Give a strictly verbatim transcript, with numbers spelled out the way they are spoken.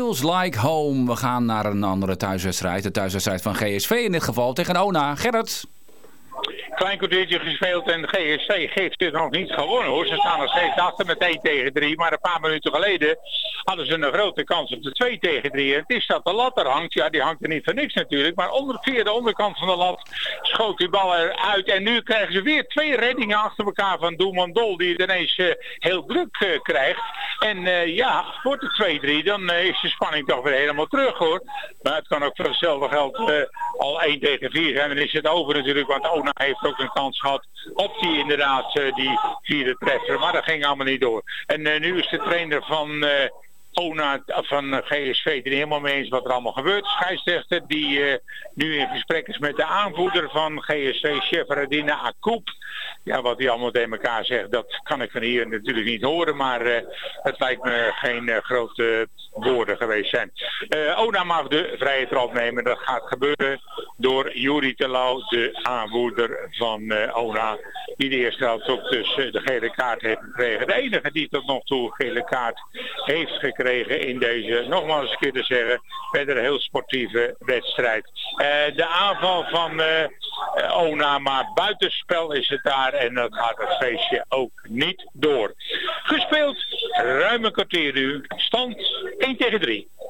Feels Like Home. We gaan naar een andere thuiswedstrijd. De thuiswedstrijd van G S V in dit geval tegen Ona. Gerrit. Klein kwartiertje gespeeld en G S V heeft dit nog niet gewonnen hoor. Ze staan nog steeds achter met één tegen drie. Maar een paar minuten geleden hadden ze een grote kans op de twee tegen drie. En het is dat de lat er hangt. Ja, die hangt er niet voor niks natuurlijk. Maar onder, via de onderkant van de lat schoot die bal eruit. En nu krijgen ze weer twee reddingen achter elkaar van Doelman Dol. Die het ineens uh, heel druk uh, krijgt. En uh, ja, wordt het twee drie. Dan uh, is de spanning toch weer helemaal terug hoor. Maar het kan ook voor hetzelfde geld uh, al één tegen vier zijn. Dan is het over natuurlijk. Want Ona heeft ook een kans gehad op die inderdaad uh, die vierde treffer. Maar dat ging allemaal niet door. En uh, nu is de trainer van uh, Ona, van G S V er helemaal mee eens wat er allemaal gebeurt. De scheidsrechter die uh, nu in gesprek is met de aanvoerder van G S V, chef Radina Akoub. Ja, wat hij allemaal tegen elkaar zegt, dat kan ik van hier natuurlijk niet horen. Maar uh, het lijkt me geen uh, grote woorden geweest zijn. Uh, Ona mag de vrije trap nemen. Dat gaat gebeuren door Juri Telau, de aanvoerder van uh, Ona. Die de eerste helft ook dus uh, de gele kaart heeft gekregen. De enige die tot nog toe gele kaart heeft gekregen in deze, nogmaals een keer te zeggen, verder een heel sportieve wedstrijd. Uh, de aanval van uh, uh, Ona, maar buitenspel is het daar en dat gaat het feestje ook niet door. Gespeeld, ruim een kwartier nu, stand één tegen drie.